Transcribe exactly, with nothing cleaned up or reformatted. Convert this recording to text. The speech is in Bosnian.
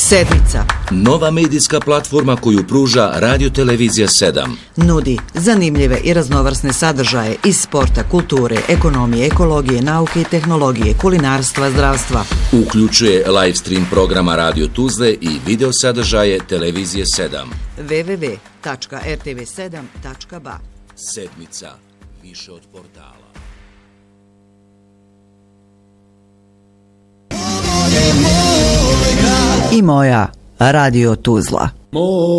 Sedmica. Nova medijska platforma koju pruža Radio Televizija sedam. Nudi zanimljive i raznovrsne sadržaje iz sporta, kulture, ekonomije, ekologije, nauke i tehnologije, kulinarstva, zdravstva. Uključuje live stream programa Radio Tuzle i video sadržaje Televizije sedam. w w w tačka r t v sedam tačka b a. Sedmica. Više od portala. I moja Radio Tuzla.